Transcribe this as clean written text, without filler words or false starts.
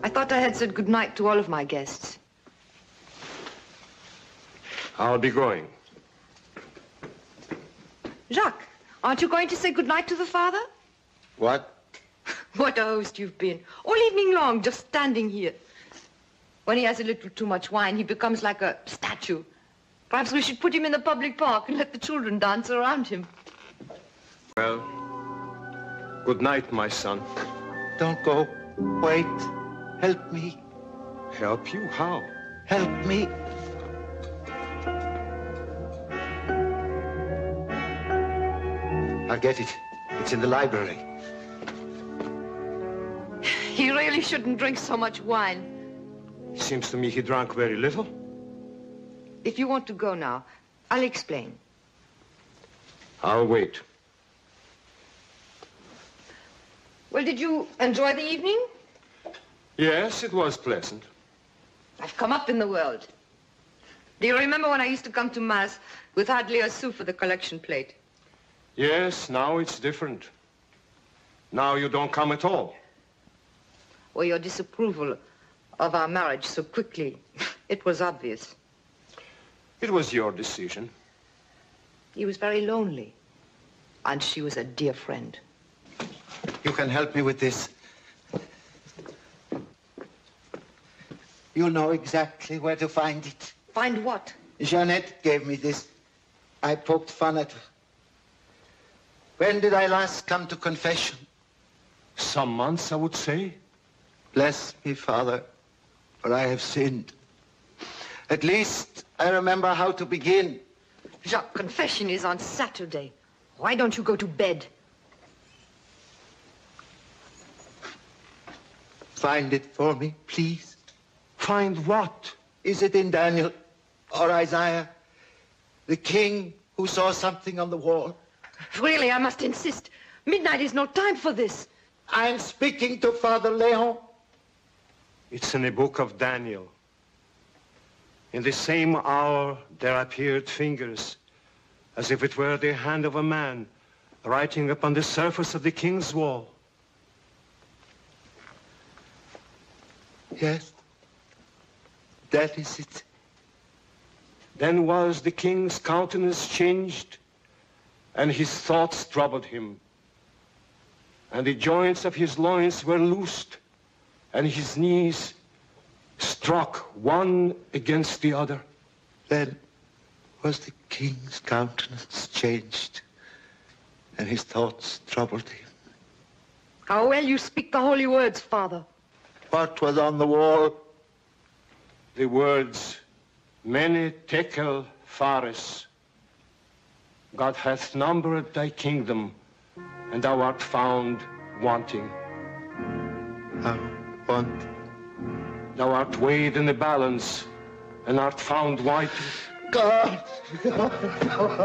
I thought I had said good night to all of my guests. I'll be going. Jacques, aren't you going to say good night to the father? What? What a host you've been. All evening long, just standing here. When he has a little too much wine, he becomes like a statue. Perhaps we should put him in the public park and let the children dance around him. Well, good night, my son. Don't go. Wait. Help me. Help you? How? Help me. I'll get it. It's in the library. He really shouldn't drink so much wine. Seems to me he drank very little. If you want to go now, I'll explain. I'll wait. Well, did you enjoy the evening? Yes, it was pleasant. I've come up in the world. Do you remember when I used to come to Mass with hardly a sou for the collection plate? Yes, now it's different. Now you don't come at all. Or your disapproval of our marriage so quickly. It was obvious. It was your decision. He was very lonely. And she was a dear friend. You can help me with this. You know exactly where to find it. Find what? Jeanette gave me this. I poked fun at her. When did I last come to confession? Some months, I would say. Bless me, Father, for I have sinned. At least I remember how to begin. Jacques, confession is on Saturday. Why don't you go to bed? Find it for me, please. Find what? Is it in Daniel or Isaiah? The king who saw something on the wall? Really, I must insist. Midnight is no time for this. I'm speaking to Father Leon. It's in the book of Daniel. In the same hour, there appeared fingers, as if it were the hand of a man, writing upon the surface of the king's wall. Yes, that is it. Then was the king's countenance changed, and his thoughts troubled him. And the joints of his loins were loosed, and his knees struck one against the other. Then was the king's countenance changed, and his thoughts troubled him. How well you speak the holy words, Father. What was on the wall? The words, Mene Tekel Phares. God hath numbered thy kingdom, and thou art found wanting. How wanting? Thou art weighed in the balance, and art found wanting. God!